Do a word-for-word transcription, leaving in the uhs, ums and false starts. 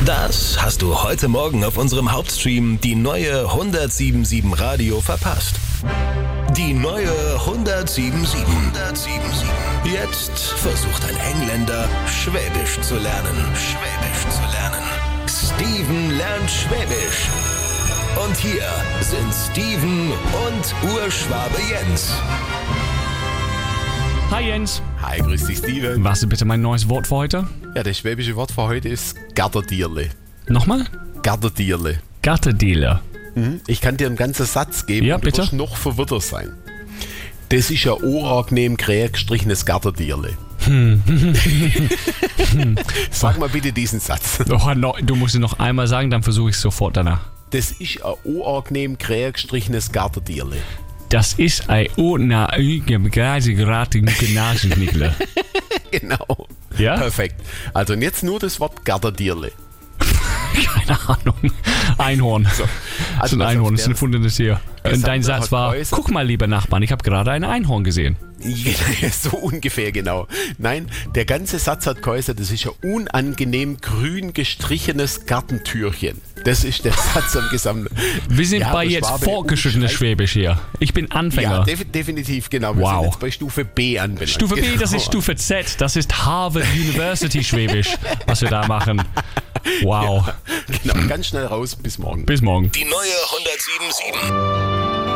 Das hast du heute Morgen auf unserem Hauptstream die neue hundertsieben Komma sieben Radio verpasst. Die neue hundertsieben Komma sieben. Jetzt versucht ein Engländer, Schwäbisch zu lernen. Schwäbisch zu lernen. Steven lernt Schwäbisch. Und hier sind Steven und Urschwabe Jens. Hi Jens. Hi, grüß dich Steven. Was ist bitte mein neues Wort für heute? Ja, das schwäbische Wort für heute ist Garderdierle. Nochmal? Garderdierle. Gattedealer. Mhm. Ich kann dir einen ganzen Satz geben Ja, und du bitte. wirst noch verwirrter sein. Das ist ein unangenehm grä gestrichenes Garderdierle. Sag mal bitte diesen Satz. Oh, no, du musst es noch einmal sagen, dann versuche ich es sofort danach. Das ist ein unangenehm grä gestrichenes Garderdierle. Das ist ein unabhängiger Nasenknickler. Genau. Ja? Perfekt. Also und jetzt nur das Wort Garderdierle. Keine Ahnung. Einhorn. So, Das ist ein pass auf, Einhorn, das ist ein der- erfundenes Tier. Und dein Gesamte Satz war, Häuser- guck mal, lieber Nachbarn, ich habe gerade ein Einhorn gesehen. Ja, so ungefähr, genau. Nein, der ganze Satz hat geheißen, das ist ein unangenehm grün gestrichenes Gartentürchen. Das ist der Satz am Gesamten. Wir sind Ja, bei aber jetzt Schwabe fortgeschrittenes umschreibt- Schwäbisch hier. Ich bin Ja, Anfänger. def definitiv, genau. Wir Wow. sind jetzt bei Stufe B anbelangt. Stufe B, das ist Genau. Stufe Z. Das ist Harvard University Schwäbisch, was wir da machen. Wow. Genau, ganz schnell raus, bis morgen. Bis morgen. Die neue hundertsieben Komma sieben.